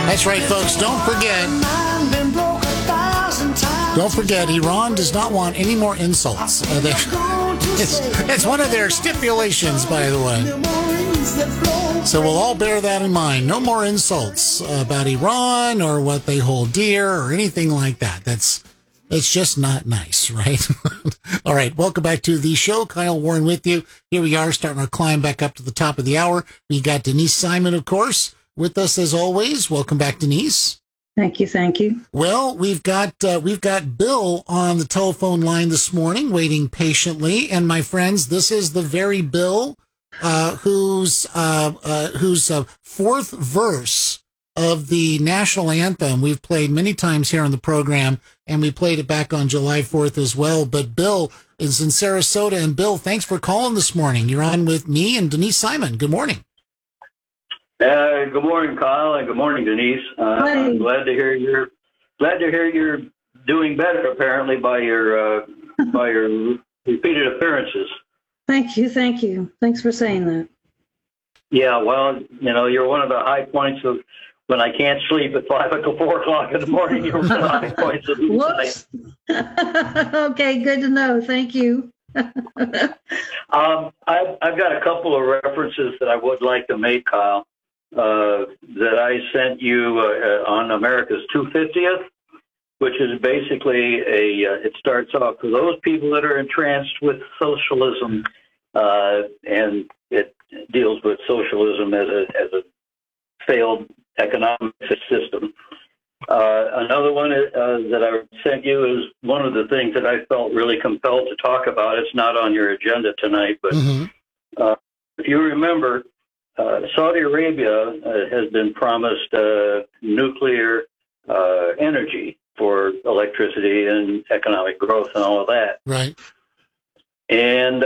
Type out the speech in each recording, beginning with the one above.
That's right, folks. Don't forget, Iran does not want any more insults. It's one of their stipulations, by the way. So we'll all bear that in mind. No more insults about Iran or what they hold dear or anything like that. It's just not nice, right? All right, welcome back to the show. Kyle Warren with you. Here we are, starting our climb back up to the top of the hour. We got Denise Simon, of course, with us as always. Welcome back, Denise. Thank you. Well, we've got Bill on the telephone line this morning, waiting patiently. And my friends, this is the very Bill whose fourth verse of the national anthem we've played many times here on the program, and we played it back on July 4th as well. But Bill is in Sarasota, and Bill, thanks for calling this morning. You're on with me and Denise Simon. Good morning. Good morning, Kyle, and good morning, Denise. I'm glad to hear you're doing better, apparently, by your repeated appearances. Thank you. Thanks for saying that. Yeah, well, you're one of the high points of when I can't sleep at 4 o'clock in the morning. You're one of the high points of the night. Okay, good to know. Thank you. I've got a couple of references that I would like to make, Kyle. That I sent you on America's 250th, which is basically it starts off for those people that are entranced with socialism, and it deals with socialism as a failed economic system. Another one that I sent you is one of the things that I felt really compelled to talk about. It's not on your agenda tonight, but if you remember, Saudi Arabia has been promised nuclear energy for electricity and economic growth and all of that. Right. And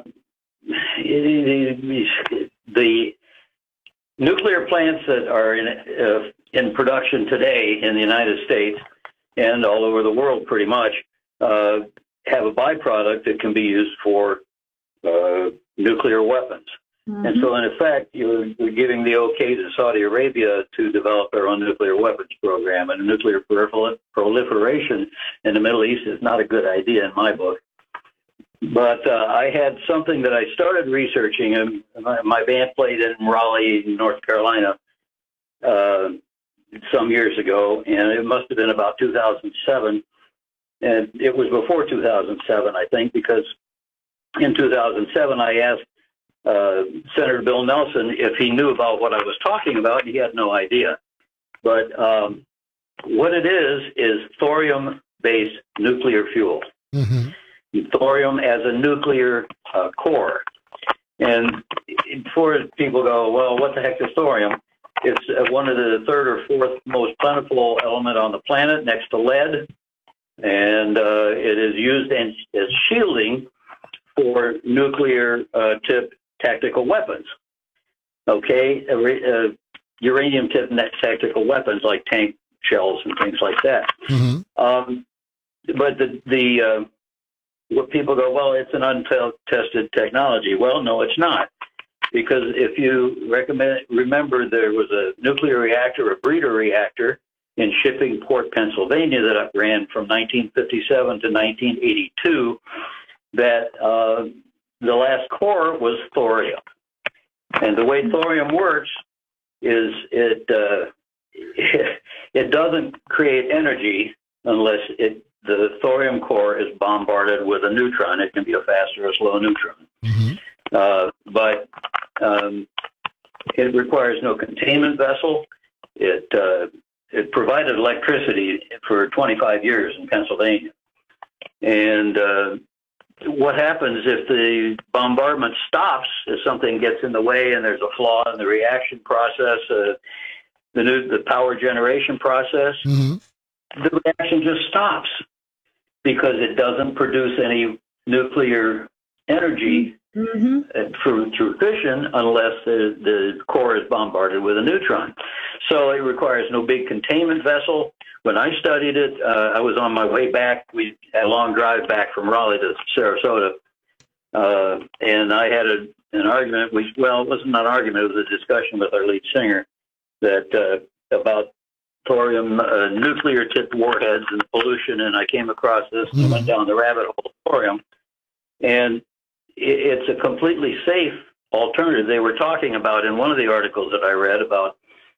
the nuclear plants that are in production today in the United States and all over the world pretty much have a byproduct that can be used for nuclear weapons. Mm-hmm. And so, in effect, you're giving the okay to Saudi Arabia to develop their own nuclear weapons program. And nuclear proliferation in the Middle East is not a good idea in my book. But I had something that I started researching, and my band played in Raleigh, North Carolina, some years ago, and it must have been about 2007. And it was before 2007, I think, because in 2007 I asked Senator Bill Nelson if he knew about what I was talking about, and he had no idea. But what it is thorium-based nuclear fuel. Mm-hmm. Thorium as a nuclear core. And before people go, well, what the heck is thorium? It's one of the third or fourth most plentiful element on the planet, next to lead. And it is used as shielding for nuclear tipped tactical weapons. Okay, uranium-tipped tactical weapons like tank shells and things like that. Mm-hmm. But the what people go, well, it's an untested technology. Well, no, it's not, because if you remember, there was a nuclear reactor, a breeder reactor in Shippingport, Pennsylvania, that ran from 1957 to 1982. That the last core was thorium. And the way thorium works is it doesn't create energy unless the thorium core is bombarded with a neutron. It can be a fast or a slow neutron. Mm-hmm. But it requires no containment vessel. It provided electricity for 25 years in Pennsylvania. And what happens if the bombardment stops, if something gets in the way and there's a flaw in the reaction process, the power generation process, mm-hmm. the reaction just stops because it doesn't produce any nuclear energy mm-hmm. through fission unless the core is bombarded with a neutron. So it requires no big containment vessel. When I studied it, I was on my way back. We had a long drive back from Raleigh to Sarasota, and I had an argument. It wasn't an argument. It was a discussion with our lead singer that about thorium, nuclear-tipped warheads and pollution, and I came across this and went down the rabbit hole of thorium. And it's a completely safe alternative. They were talking about in one of the articles that I read about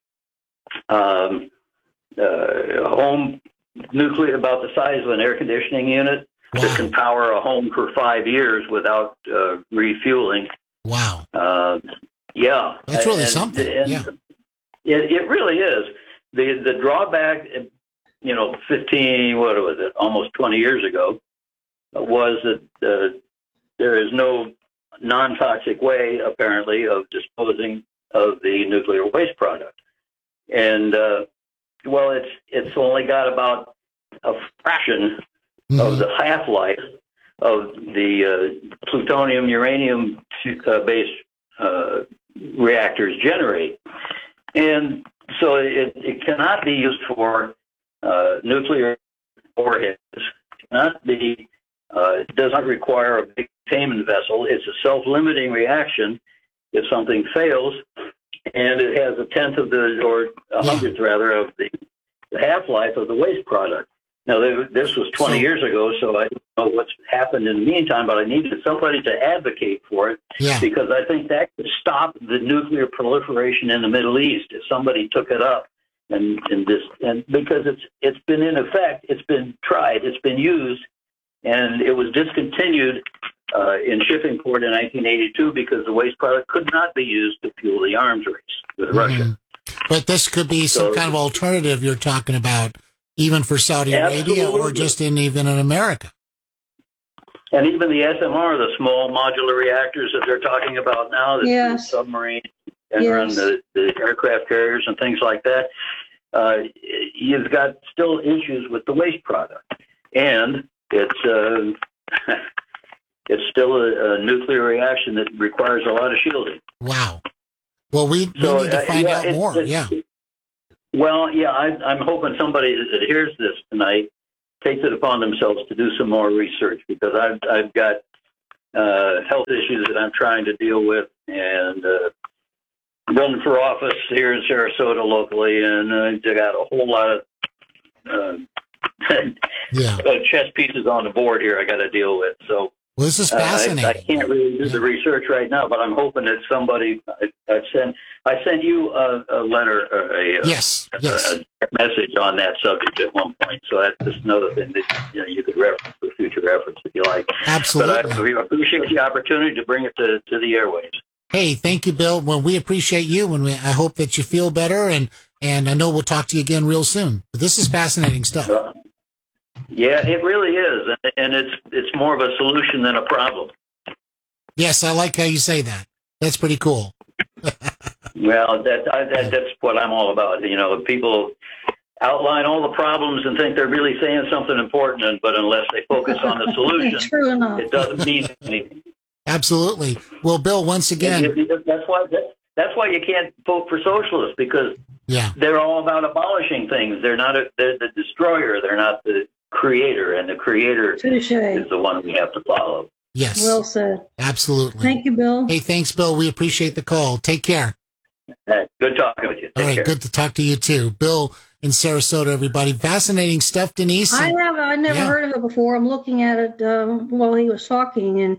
home nuclear, about the size of an air conditioning unit that can power a home for 5 years without refueling. Wow. Yeah. That's really something. Yeah. It really is. The drawback, 15, what was it, almost 20 years ago, was that there is no non-toxic way, apparently, of disposing of the nuclear waste product. And, it's only got about a fraction of the half-life of the plutonium, uranium-based reactors generate. And so it cannot be used for nuclear warheads. It does not require a big containment vessel. It's a self-limiting reaction if something fails, and it has a tenth of or a hundredth rather of the half-life of the waste product. Now, this was 20 years ago, so I don't know what's happened in the meantime, but I needed somebody to advocate for it because I think that could stop the nuclear proliferation in the Middle East if somebody took it up. And because it's been in effect, it's been tried, it's been used, and it was discontinued in Shippingport in 1982 because the waste product could not be used to fuel the arms race with Russia. But this could be some kind of alternative you're talking about, even for Saudi Arabia or just even in America. And even the SMR, the small modular reactors that they're talking about now, the submarine and run the aircraft carriers and things like that, you've got still issues with the waste product. And it's still a nuclear reaction that requires a lot of shielding. Wow. Well, we need to find out more. I'm hoping somebody that hears this tonight takes it upon themselves to do some more research, because I've got health issues that I'm trying to deal with, and running for office here in Sarasota locally, and I got a whole lot of chess pieces on the board here I got to deal with. So. Well, this is fascinating. I can't really do the research right now, but I'm hoping that somebody. I sent you a letter, a message on that subject at one point. So that's just another thing that you could reference for future reference if you like. Absolutely. But I appreciate the opportunity to bring it to the airwaves. Hey, thank you, Bill. Well, we appreciate you, and I hope that you feel better, and I know we'll talk to you again real soon. But this is fascinating stuff. Yeah, it really is, and it's more of a solution than a problem. Yes, I like how you say that. That's pretty cool. Well, that's what I'm all about. People outline all the problems and think they're really saying something important, but unless they focus on the solution, it doesn't mean anything. Absolutely. Well, Bill, once again, that's why you can't vote for socialists, because they're all about abolishing things. They're the destroyer. They're not the creator, and the creator is the one we have to follow. Yes. Well said. Absolutely. Thank you, Bill. Hey, thanks, Bill. We appreciate the call. Take care. Good talking with you. Take care. Good to talk to you too. Bill in Sarasota, everybody. Fascinating stuff, Denise. I never heard of it before. I'm looking at it while he was talking, and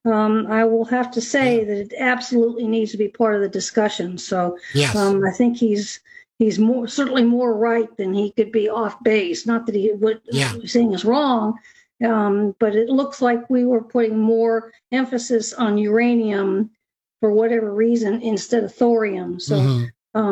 I will have to say that it absolutely needs to be part of the discussion. So I think he's certainly more right than he could be off base. Not that what he's saying is wrong, but it looks like we were putting more emphasis on uranium for whatever reason instead of thorium. So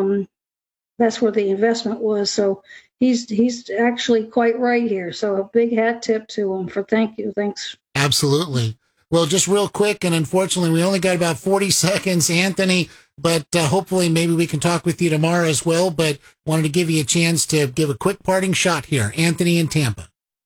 that's where the investment was. So he's actually quite right here. So a big hat tip to him for thanks. Absolutely. Well, just real quick, and unfortunately, we only got about 40 seconds, Anthony, but hopefully maybe we can talk with you tomorrow as well, but wanted to give you a chance to give a quick parting shot here. Anthony in Tampa.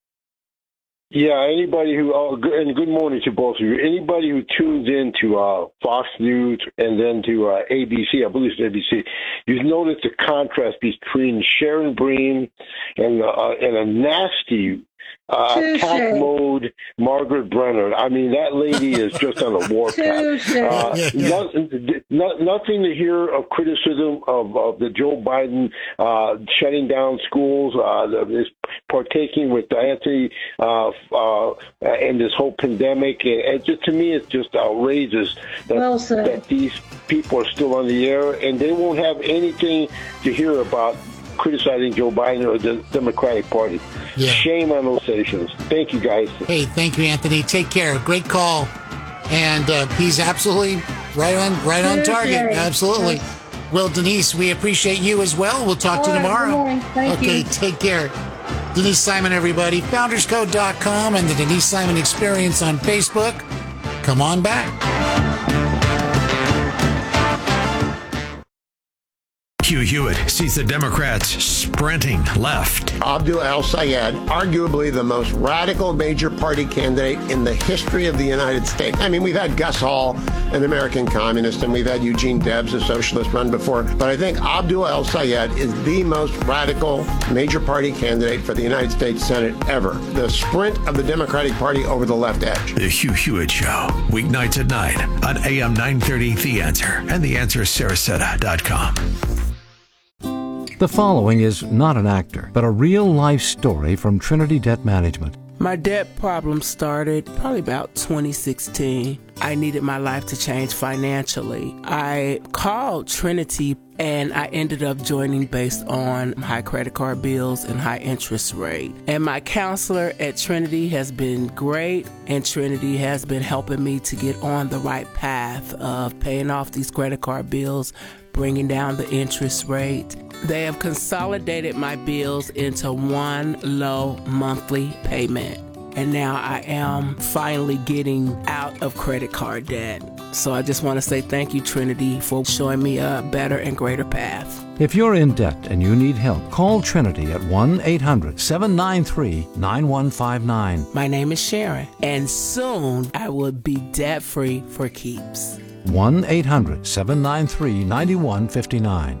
Yeah, anybody who, and good morning to both of you. Anybody who tunes in to Fox News and then to ABC, I believe it's ABC, you notice the contrast between Sharon Breen and a nasty attack mode Margaret Brenner. I mean, that lady is just on a warpath. Nothing to hear of criticism of the Joe Biden shutting down schools, is partaking with Anthony in this whole pandemic. And just, to me, it's just outrageous that these people are still on the air, and they won't have anything to hear about criticizing Joe Biden or the Democratic Party. Yeah. Shame on those stations. Thank you, guys. Hey, thank you, Anthony. Take care. Great call. And he's absolutely right on target. Absolutely. Well, Denise, we appreciate you as well. We'll talk to you tomorrow. Good morning. Thank you. Take care. Denise Simon, everybody. FoundersCode.com and the Denise Simon Experience on Facebook. Come on back. Hugh Hewitt sees the Democrats sprinting left. Abdul El-Sayed, arguably the most radical major party candidate in the history of the United States. I mean, we've had Gus Hall, an American communist, and we've had Eugene Debs, a socialist, run before. But I think Abdul El-Sayed is the most radical major party candidate for the United States Senate ever. The sprint of the Democratic Party over the left edge. The Hugh Hewitt Show, weeknights at 9 on AM 930 The Answer and TheAnswerSarasota.com. The following is not an actor, but a real-life story from Trinity Debt Management. My debt problem started probably about 2016. I needed my life to change financially. I called Trinity and I ended up joining based on high credit card bills and high interest rate. And my counselor at Trinity has been great, and Trinity has been helping me to get on the right path of paying off these credit card bills, bringing down the interest rate. They have consolidated my bills into one low monthly payment. And now I am finally getting out of credit card debt. So I just want to say thank you, Trinity, for showing me a better and greater path. If you're in debt and you need help, call Trinity at 1-800-793-9159. My name is Sharon, and soon I will be debt-free for keeps. 1-800-793-9159.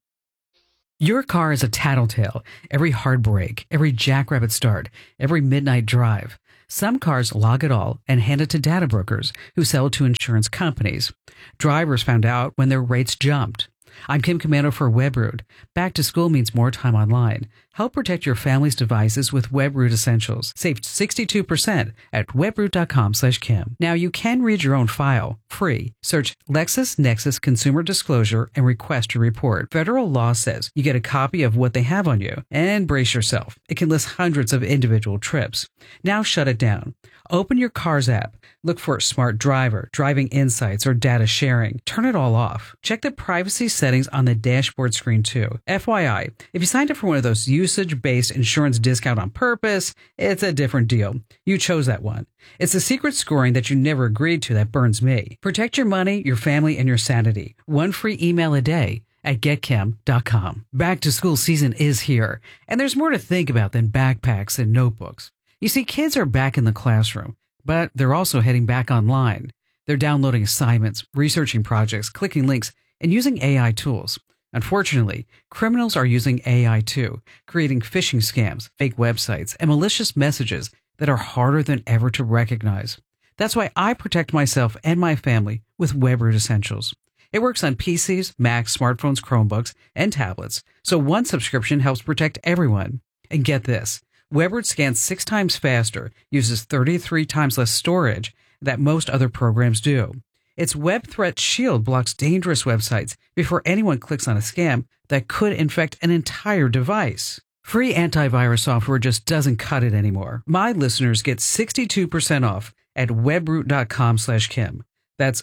Your car is a tattletale. Every hard brake, every jackrabbit start, every midnight drive. Some cars log it all and hand it to data brokers who sell to insurance companies. Drivers found out when their rates jumped. I'm Kim Commando for WebRoot. Back to school means more time online. Help protect your family's devices with WebRoot Essentials. Save 62% at webroot.com/Kim. Now you can read your own file, free. Search LexisNexis Consumer Disclosure and request a report. Federal law says you get a copy of what they have on you. And brace yourself. It can list hundreds of individual trips. Now shut it down. Open your Cars app. Look for Smart Driver, Driving Insights, or Data Sharing. Turn it all off. Check the privacy settings on the dashboard screen too. FYI, if you signed up for one of those usage-based insurance discount on purpose, it's a different deal. You chose that one. It's the secret scoring that you never agreed to that burns me. Protect your money, your family, and your sanity. One free email a day at getchem.com. Back to school season is here, and there's more to think about than backpacks and notebooks. You see, kids are back in the classroom, but they're also heading back online. They're downloading assignments, researching projects, clicking links, and using AI tools. Unfortunately, criminals are using AI too, creating phishing scams, fake websites, and malicious messages that are harder than ever to recognize. That's why I protect myself and my family with WebRoot Essentials. It works on PCs, Macs, smartphones, Chromebooks, and tablets, so one subscription helps protect everyone. And get this. WebRoot scans 6 times faster, uses 33 times less storage than most other programs do. Its Web Threat Shield blocks dangerous websites before anyone clicks on a scam that could infect an entire device. Free antivirus software just doesn't cut it anymore. My listeners get 62% off at webroot.com/Kim. That's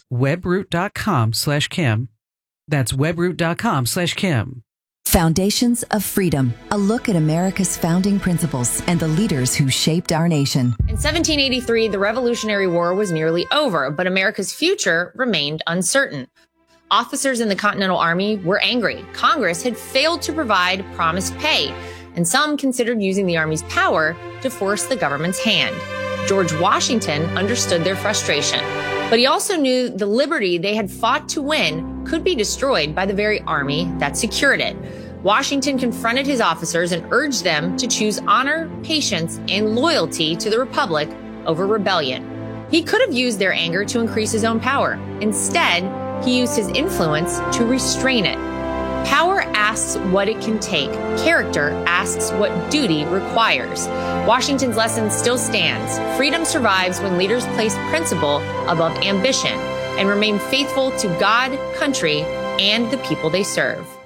webroot.com/Kim. That's webroot.com/Kim. Foundations of Freedom, a look at America's founding principles and the leaders who shaped our nation. In 1783, the Revolutionary War was nearly over, but America's future remained uncertain. Officers in the Continental Army were angry. Congress had failed to provide promised pay, and some considered using the Army's power to force the government's hand. George Washington understood their frustration, but he also knew the liberty they had fought to win could be destroyed by the very army that secured it. Washington confronted his officers and urged them to choose honor, patience, and loyalty to the Republic over rebellion. He could have used their anger to increase his own power. Instead, he used his influence to restrain it. Power asks what it can take. Character asks what duty requires. Washington's lesson still stands. Freedom survives when leaders place principle above ambition and remain faithful to God, country, and the people they serve.